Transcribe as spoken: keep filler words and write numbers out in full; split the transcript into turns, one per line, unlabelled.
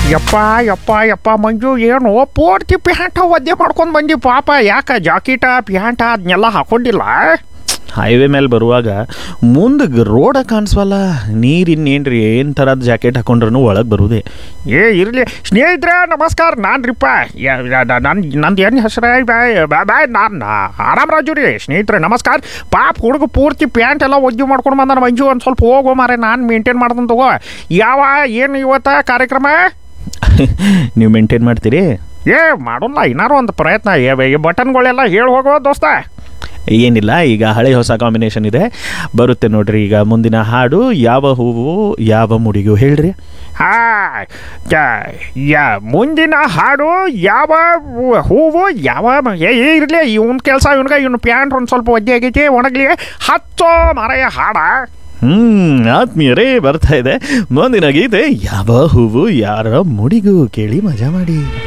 ಯಪ್ಪ ಯಪ್ಪ ಯಪ್ಪ ಮಂಜು ಏನು ಪೂರ್ತಿ ಪ್ಯಾಂಟ ಒದ್ದೆ ಮಾಡ್ಕೊಂಡು ಬಂದಿ ಪಾಪ. ಯಾಕೆ ಜಾಕೆಟ ಪ್ಯಾಂಟ ಅದನ್ನೆಲ್ಲ ಹಾಕೊಂಡಿಲ್ಲ?
ಹೈವೇ ಮೇಲೆ ಬರುವಾಗ ಮುಂದೆ ರೋಡ ಕಾಣಿಸ್ವಲ್ಲ, ನೀರು ಇನ್ನೇನ್ರಿ ಏನು ಥರದ ಜಾಕೆಟ್ ಹಾಕೊಂಡ್ರೂ ಒಳಗೆ ಬರುವುದೇ.
ಏ ಇರಲಿ ಸ್ನೇಹಿತರೆ, ನಮಸ್ಕಾರ. ನಾನು ರೀಪ್ಪ ನನ್ನ ನಂದು ಏನು ಹೆಸರು ಬಾಯ್ ಬಾಯ್ ನಾನು ಆರಾಮರಾಜು ರೀ. ಸ್ನೇಹಿತರೆ ನಮಸ್ಕಾರ. ಪಾಪ ಹುಡುಗ ಪೂರ್ತಿ ಪ್ಯಾಂಟ್ ಎಲ್ಲ ಒಜ್ಜು ಮಾಡ್ಕೊಂಡು ಬಂದ ಮಂಜು. ಒಂದು ಸ್ವಲ್ಪ ಹೋಗೋ ಮಾರೆ, ನಾನು ಮೇಂಟೈನ್ ಮಾಡ್ದಂತ ತಗೋ. ಯಾವ ಏನು ಇವತ್ತ ಕಾರ್ಯಕ್ರಮ
ನೀವು ಮೇಂಟೈನ್ ಮಾಡ್ತೀರಿ?
ಏ ಮಾಡೋಲ್ಲ, ಏನಾರು ಒಂದು ಪ್ರಯತ್ನ. ಈ ಬಟನ್ಗಳೆಲ್ಲ ಹೇಳಿ ಹೋಗೋ ದೋಸ್ತ.
ಏನಿಲ್ಲ, ಈಗ ಹಳೆ ಹೊಸ ಕಾಂಬಿನೇಷನ್ ಇದೆ, ಬರುತ್ತೆ ನೋಡ್ರಿ. ಈಗ ಮುಂದಿನ ಹಾಡು ಯಾವ ಹೂವು ಯಾವ ಮುಡಿಗೂ ಹೇಳ್ರಿ.
ಹಾ ಯಾ ಮುಂದಿನ ಹಾಡು ಯಾವ ಹೂವು ಯಾವ ಇರಲಿ. ಇವನ್ ಕೆಲಸ ಇವನ್ಗೆ ಇವನು ಪ್ಯಾಂಟ್ ಒಂದು ಸ್ವಲ್ಪ ಒದ್ದೆ ಆಗೈತಿ, ಒಣಗ್ಲಿ ಹಚ್ಚೋ ಮರೆಯ ಹಾಡ.
ಹ್ಮ್ ಆತ್ಮೀಯರೇ, ಬರ್ತಾ ಇದೆ ಮುಂದಿನ ಗೀತೆ ಯಾವ ಹೂವು ಯಾರ ಮುಡಿಗೂ, ಕೇಳಿ ಮಜಾ ಮಾಡಿ.